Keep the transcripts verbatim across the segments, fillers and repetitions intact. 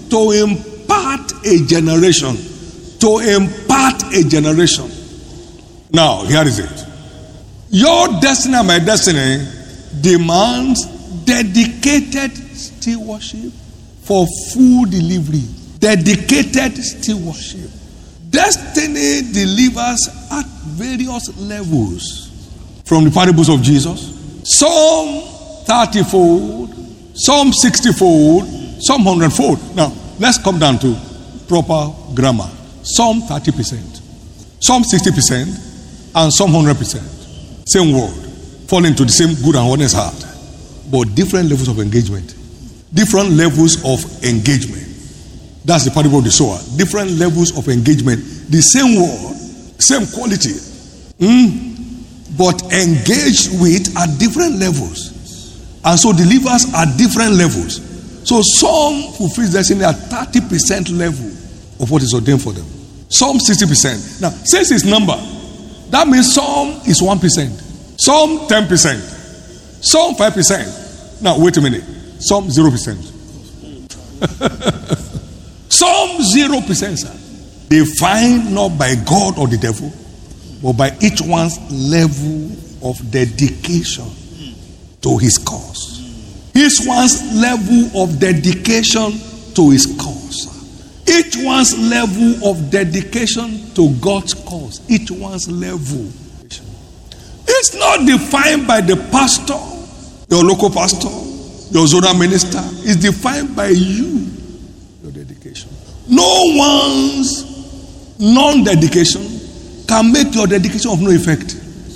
to impart a generation. To impart a generation. Now, here is it. Your destiny and my destiny demands dedicated stewardship for full delivery. Dedicated stewardship. Destiny delivers at various levels. From the parables of Jesus, some thirty-fold, some sixty-fold, some hundred-fold. Now, let's come down to proper grammar. Some thirty percent, some sixty percent, and some one hundred percent. Same word, fall into the same good and honest heart. But different levels of engagement. Different levels of engagement. That's the parable of the sower. Different levels of engagement. The same word, same quality. Mm, but engaged with at different levels. And so delivers at different levels. So some fulfill destiny at thirty percent level of what is ordained for them. Some sixty percent. Now, since it's number, that means some is one percent. Some ten percent. Some five percent. Now, wait a minute. Some zero percent. Some zero percent, sir. Defined not by God or the devil, but by each one's level of dedication to his cause. Each one's level of dedication to his cause. Each one's level of dedication to God's cause. Each one's level. It's not defined by the pastor, your local pastor, your zonal minister. It's defined by you, your dedication. No one's non-dedication can make your dedication of no effect.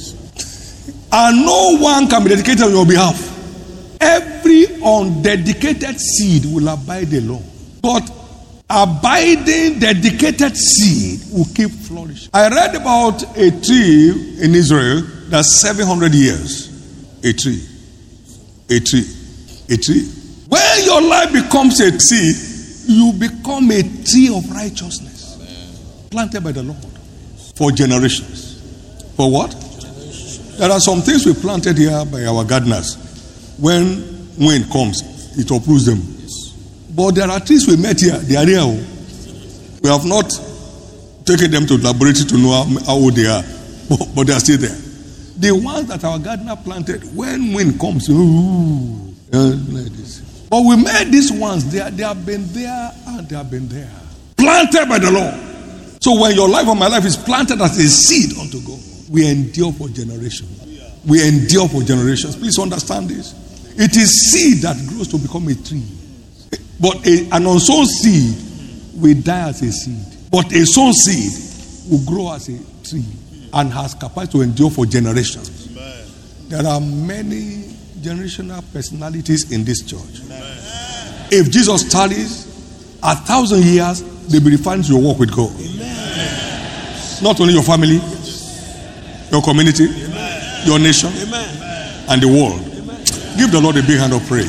And no one can be dedicated on your behalf. Every undedicated seed will abide alone. But abiding, dedicated seed will keep flourishing. I read about a tree in Israel that's seven hundred years. A tree. A tree. A tree. When your life becomes a tree, you become a tree of righteousness. Planted by the Lord. For generations. For what? There are some things we planted here by our gardeners. When wind comes, it uproots them. But there are trees we met here. They are here. We have not taken them to the laboratory to know how old they are. But, but they are still there. The ones that our gardener planted, when wind comes, ooh, like this. But we met these ones. They, are, they have been there and they have been there. Planted by the Lord. So when your life or my life is planted as a seed unto God, we endure for generations. We endure for generations. Please understand this. It is seed that grows to become a tree. But a, an unsown seed will die as a seed. But a sown seed will grow as a tree and has capacity to endure for generations. Amen. There are many generational personalities in this church. Amen. If Jesus tarries a thousand years, they will be refined to your walk with God. Amen. Not only your family, your community, Amen. Your nation, Amen. And the world. Amen. Give the Lord a big hand of praise.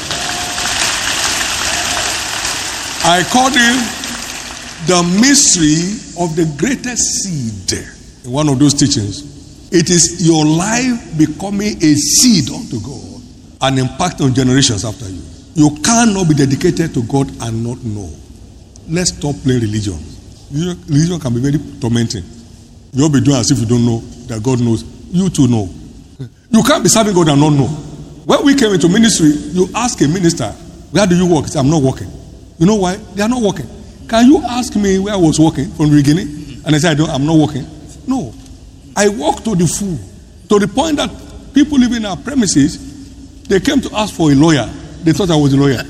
I called it the mystery of the greatest seed in one of those teachings. It is your life becoming a seed unto God and impact on generations after you. You cannot be dedicated to God and not know. Let's stop playing religion. Religion can be very tormenting. You'll be doing as if you don't know that God knows. You too know. You can't be serving God and not know. When we came into ministry, you ask a minister, where do you work? He said, I'm not working. You know why? They are not working. Can you ask me where I was working from the beginning? And I said, I don't, I'm not working. No. I walked to the full. To the point that people living in our premises, they came to ask for a lawyer. They thought I was a lawyer.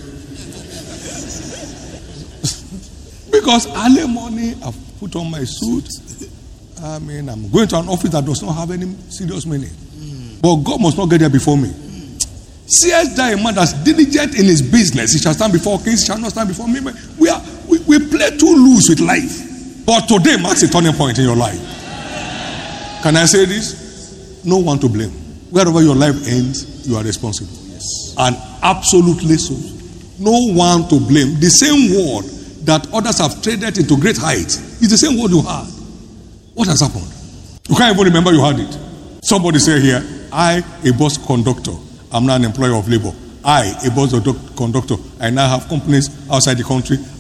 Because early morning, I've put on my suit. I mean, I'm going to an office that does not have any serious meaning. Mm. But God must not get there before me. Mm. Seest thou a man that's diligent in his business, he shall stand before kings, he shall not stand before me. We, are, we, we play too loose with life. But today marks a turning point in your life. Can I say this? No one to blame. Wherever your life ends, you are responsible. Yes. And absolutely so. No one to blame. The same word that others have traded into great heights is the same word you had. What has happened? You can't even remember you had it. Somebody say here, I, a bus conductor, I'm now an employer of labor. I, a bus conductor, I now have companies outside the country.